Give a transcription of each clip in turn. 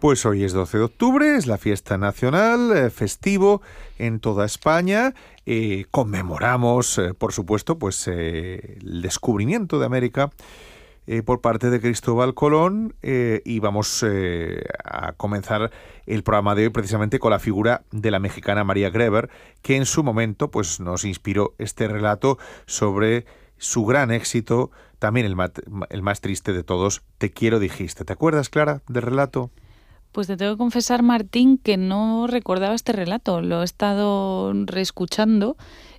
Pues hoy es 12 de octubre, es la fiesta nacional, festivo en toda España. Conmemoramos, por supuesto, pues el descubrimiento de América por parte de Cristóbal Colón, y vamos a comenzar el programa de hoy precisamente con la figura de la mexicana María Greber, que en su momento pues nos inspiró este relato sobre su gran éxito, también el más triste de todos, Te quiero dijiste. ¿Te acuerdas, Clara, del relato? Pues te tengo que confesar, Martín, que no recordaba este relato. Lo he estado reescuchando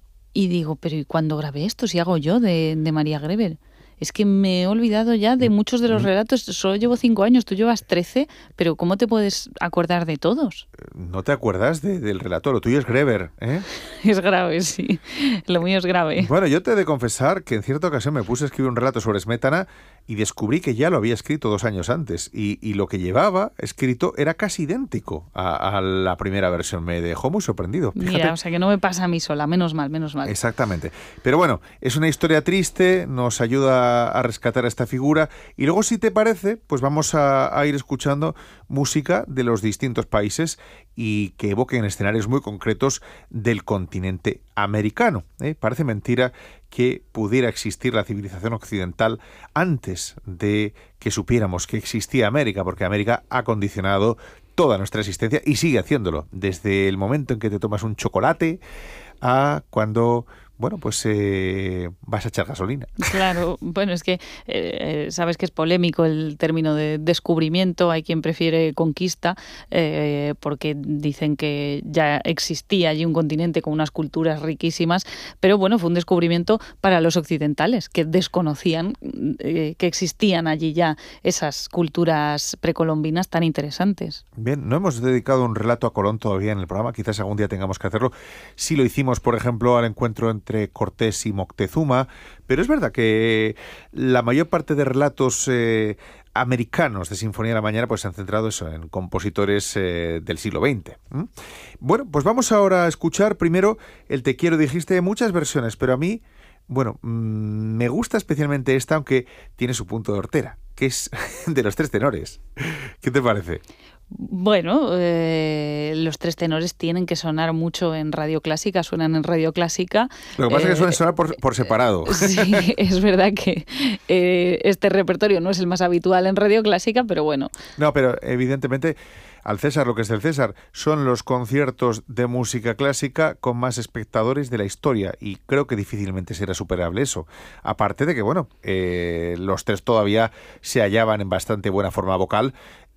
y digo, pero ¿y cuándo grabé esto? Si hago yo de María Greber. Es que me he olvidado ya de muchos de los relatos. Solo llevo 5 años, tú llevas 13, pero ¿cómo te puedes acordar de todos? ¿No te acuerdas del relato? Lo tuyo es Greber, ¿eh? Es grave, sí. Lo mío es grave. Bueno, yo te he de confesar que en cierta ocasión me puse a escribir un relato sobre Smetana y descubrí que ya lo había escrito 2 años antes. Y lo que llevaba escrito era casi idéntico a la primera versión. Me dejó muy sorprendido. Fíjate. Mira, o sea que no me pasa a mí sola. Menos mal, menos mal. Exactamente. Pero bueno, es una historia triste, nos ayuda a rescatar a esta figura. Y luego, si te parece, pues vamos a ir escuchando música de los distintos países y que evoquen escenarios muy concretos del continente americano. Parece mentira que pudiera existir la civilización occidental antes de que supiéramos que existía América, porque América ha condicionado toda nuestra existencia y sigue haciéndolo, desde el momento en que te tomas un chocolate a cuando, bueno, pues vas a echar gasolina. Claro, bueno, es que sabes que es polémico el término de descubrimiento. Hay quien prefiere conquista, porque dicen que ya existía allí un continente con unas culturas riquísimas, pero bueno, fue un descubrimiento para los occidentales, que desconocían que existían allí ya esas culturas precolombinas tan interesantes. Bien, no hemos dedicado un relato a Colón todavía en el programa, quizás algún día tengamos que hacerlo. Sí lo hicimos, por ejemplo, al encuentro entre Cortés y Moctezuma, pero es verdad que la mayor parte de relatos americanos de Sinfonía de la Mañana pues se han centrado eso, en compositores del siglo XX. Bueno, pues vamos ahora a escuchar primero el Te quiero dijiste, muchas versiones, pero a mí, bueno, me gusta especialmente esta, aunque tiene su punto de hortera, que es de los 3 tenores. ¿Qué te parece? Bueno, los 3 tenores tienen que sonar mucho en Radio Clásica, suenan en Radio Clásica. Lo que pasa es que suelen sonar por separado. Sí, es verdad que este repertorio no es el más habitual en Radio Clásica, pero bueno. No, pero evidentemente, al César lo que es del César, son los conciertos de música clásica con más espectadores de la historia, y creo que difícilmente será superable eso. Aparte de que, bueno, los 3 todavía se hallaban en bastante buena forma vocal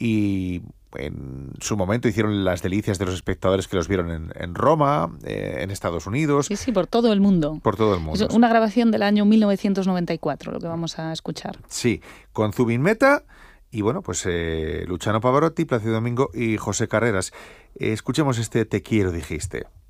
y en su momento hicieron las delicias de los espectadores que los vieron en Roma, en Estados Unidos. Sí, por todo el mundo. Por todo el mundo. Es una grabación del año 1994, lo que vamos a escuchar. Sí, con Zubin Mehta y, bueno, pues Luciano Pavarotti, Plácido Domingo y José Carreras. Escuchemos este Te quiero dijiste.